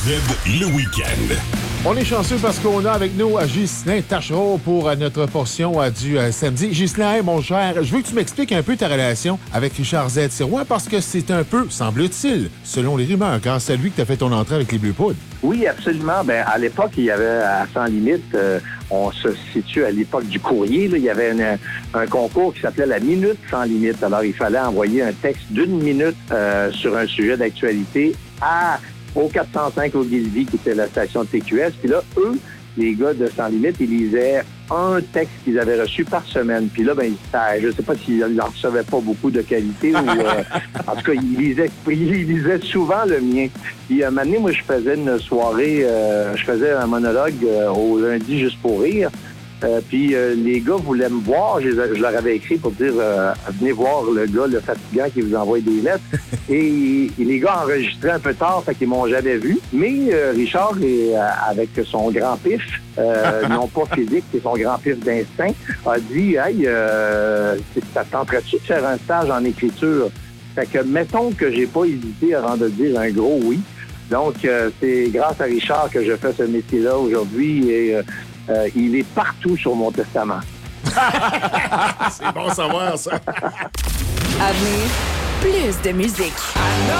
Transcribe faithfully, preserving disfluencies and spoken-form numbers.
Z le week-end. On est chanceux parce qu'on a avec nous Ghislain Tachereau pour euh, notre portion euh, du euh, samedi. Ghislain, mon cher, je veux que tu m'expliques un peu ta relation avec Richard Z. Sirois parce que c'est un peu, semble-t-il, selon les rumeurs, grâce à lui que tu as fait ton entrée avec les Bleus Poudres. Oui, absolument. Ben, à l'époque, il y avait à Sans Limite, euh, on se situe à l'époque du courrier, là, il y avait une, un concours qui s'appelait la Minute Sans Limite. Alors, il fallait envoyer un texte d'une minute euh, sur un sujet d'actualité à au quatre cent cinq au Gilby, qui était la station de T Q S. Puis là, eux, les gars de Sans Limite, ils lisaient un texte qu'ils avaient reçu par semaine. Puis là, ben, je ne sais pas s'ils n'en recevaient pas beaucoup de qualité ou... Euh, en tout cas, ils lisaient, ils lisaient souvent le mien. Puis, un moment donné, moi, je faisais une soirée, euh, je faisais un monologue euh, au lundi juste pour rire. Euh, puis euh, les gars voulaient me voir. Je, je leur avais écrit pour dire euh, venez voir le gars, le fatigant qui vous envoie des lettres. et, et les gars enregistraient un peu tard, fait qu'ils m'ont jamais vu. Mais euh, Richard, est, euh, avec son grand pif, euh, non pas physique, c'est son grand pif d'instinct, a dit hey, euh, ça te tenterait-tu de faire un stage en écriture? Fait que mettons que j'ai pas hésité avant de dire un gros oui. Donc euh, c'est grâce à Richard que je fais ce métier-là aujourd'hui et euh, Euh, il est partout sur mon testament. C'est bon savoir, ça. À venir, plus de musique.